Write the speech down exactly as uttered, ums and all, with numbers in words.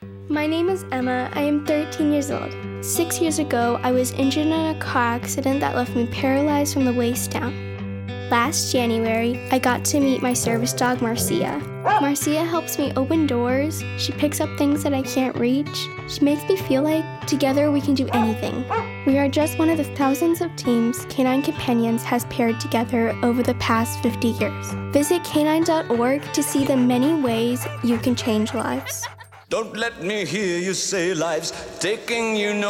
My name is Emma. I am thirteen years old. Six years ago, I was injured in a car accident that left me paralyzed from the waist down. Last January, I got to meet my service dog, Marcia. Marcia helps me open doors. She picks up things that I can't reach. She makes me feel like together we can do anything. We are just one of the thousands of teams Canine Companions has paired together over the past fifty years. Visit canine dot org to see the many ways you can change lives. Don't let me hear you say life's taking you